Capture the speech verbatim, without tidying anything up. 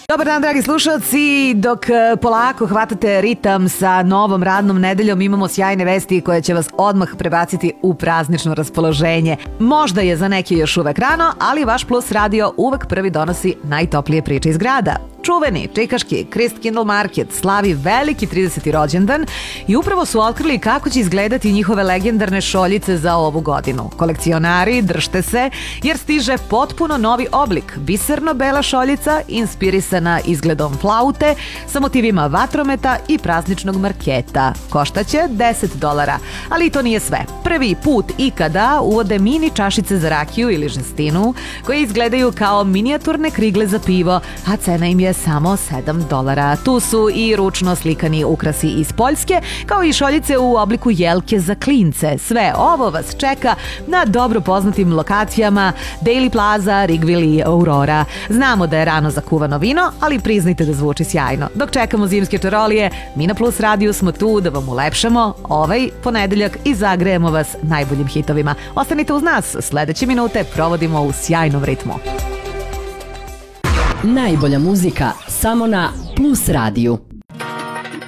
Dobar dan, dragi slušalci. Dok polako hvatate ritam sa novom radnom nedeljom, imamo sjajne vesti koje će vas odmah prebaciti u praznično raspoloženje. Možda je za neke još uvek rano, ali vaš Plus radio uvek prvi donosi najtoplije priče iz grada. Čuveni čikaški Christkindl Market slavi veliki trideseti rođendan i upravo su otkrili kako će izgledati njihove legendarne šoljice za ovu godinu. Kolekcionari, držte se, jer stiže potpuno novi oblik. Biserno-bela šoljica, inspirisana izgledom flaute, sa motivima vatrometa i prazničnog marketa. Koštaće deset dolara, ali i to nije sve. Prvi put ikada uvode mini čašice za rakiju ili žestinu, koje izgledaju kao minijaturne krigle za pivo, a cena im je samo sedam dolara. Tu su i ručno slikani ukrasi iz Poljske, kao i šoljice u obliku jelke za klince. Sve ovo vas čeka na dobro poznatim lokacijama Daily Plaza, Rigville i Aurora. Znamo da je rano za kuvano vino, ali priznajte da zvuči sjajno. Dok čekamo zimske čarolije, mi na Plus radiju smo tu da vam ulepšamo ovaj ponedeljak i zagrejemo vas najboljim hitovima. Ostanite uz nas, sledeće minute provodimo u sjajnom ritmu. Najbolja muzika samo na Plus radiju.